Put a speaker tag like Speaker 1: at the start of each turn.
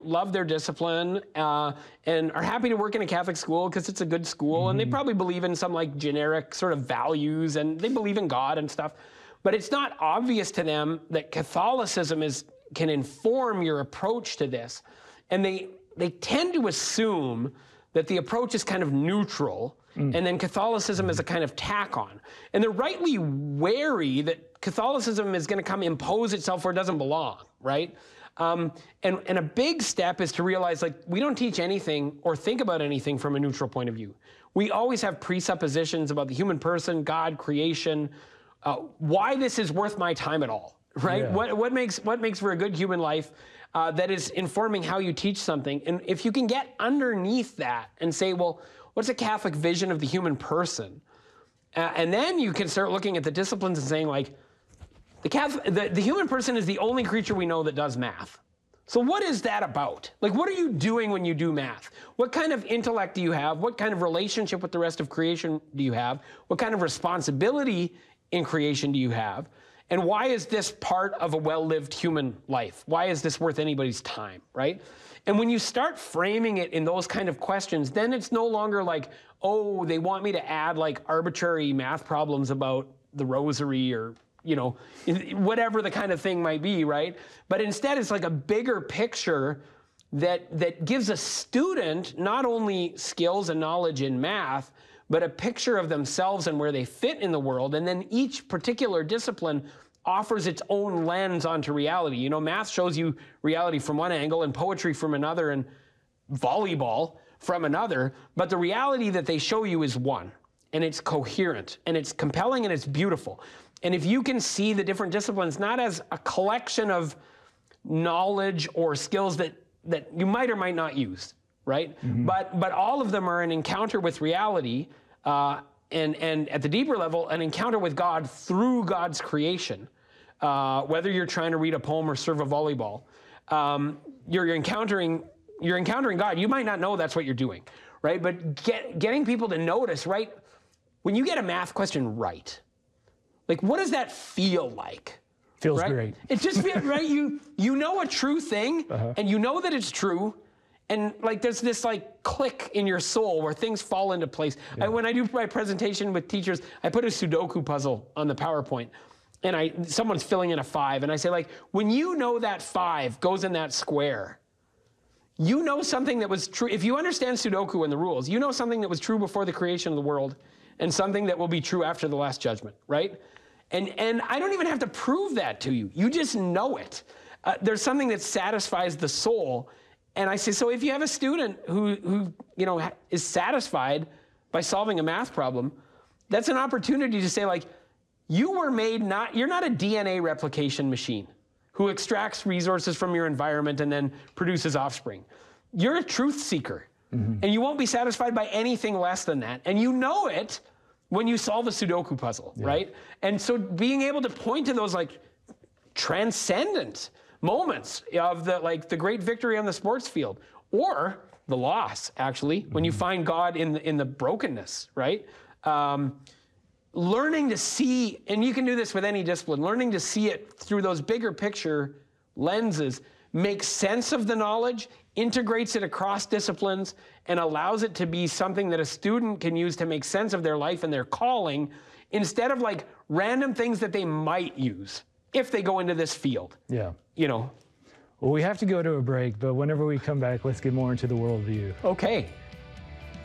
Speaker 1: love their discipline, and are happy to work in a Catholic school because it's a good school, and they probably believe in some like generic sort of values, and they believe in God and stuff. But it's not obvious to them that Catholicism can inform your approach to this. And they tend to assume that the approach is kind of neutral, and then Catholicism is a kind of tack on. And they're rightly wary that Catholicism is going to come impose itself where it doesn't belong, right? And a big step is to realize, like, we don't teach anything or think about anything from a neutral point of view. We always have presuppositions about the human person, God, creation, why this is worth my time at all, right? Yeah. What makes for a good human life that is informing how you teach something. And if you can get underneath that and say, well, what's a Catholic vision of the human person? And then you can start looking at the disciplines and saying, like, the human person is the only creature we know that does math. So what is that about? Like, what are you doing when you do math? What kind of intellect do you have? What kind of relationship with the rest of creation do you have? What kind of responsibility in creation do you have? And why is this part of a well-lived human life? Why is this worth anybody's time, right? And when you start framing it in those kind of questions, then it's no longer like, oh, they want me to add like arbitrary math problems about the rosary or, you know, whatever the kind of thing might be, right? But instead, it's like a bigger picture that gives a student not only skills and knowledge in math, but a picture of themselves and where they fit in the world. And then each particular discipline offers its own lens onto reality. You know, math shows you reality from one angle, and poetry from another, and volleyball from another. But the reality that they show you is one, and it's coherent, and it's compelling, and it's beautiful. And if you can see the different disciplines not as a collection of knowledge or skills that you might or might not use, right? But all of them are an encounter with reality, and at the deeper level, an encounter with God through God's creation. Whether you're trying to read a poem or serve a volleyball, you're encountering God. You might not know that's what you're doing, right? But getting people to notice, right? When you get a math question right, like, what does that feel like?
Speaker 2: Feels
Speaker 1: right?
Speaker 2: great.
Speaker 1: It just feels, right? You know a true thing, and you know that it's true. And like, there's this like click in your soul where things fall into place.
Speaker 2: Yeah.
Speaker 1: When I do my presentation with teachers, I put a Sudoku puzzle on the PowerPoint, and someone's filling in a 5, and I say, like, when you know that 5 goes in that square, you know something that was true. If you understand Sudoku and the rules, you know something that was true before the creation of the world, and something that will be true after the last judgment, right? And I don't even have to prove that to you. You just know it. There's something that satisfies the soul. And I say, so if you have a student who you know is satisfied by solving a math problem, that's an opportunity to say, like, you were made you're not a DNA replication machine who extracts resources from your environment and then produces offspring. You're a truth seeker, and you won't be satisfied by anything less than that. And you know it when you solve a Sudoku puzzle, right? And so being able to point to those like transcendent moments of the great victory on the sports field, or the loss, actually, when you find God in the brokenness, right? Learning to see, and you can do this with any discipline, learning to see it through those bigger picture lenses makes sense of the knowledge, integrates it across disciplines, and allows it to be something that a student can use to make sense of their life and their calling, instead of like random things that they might use if they go into this field.
Speaker 2: Yeah.
Speaker 1: You know.
Speaker 2: Well, we have to go to a break, but whenever we come back, let's get more into the worldview.
Speaker 1: Okay.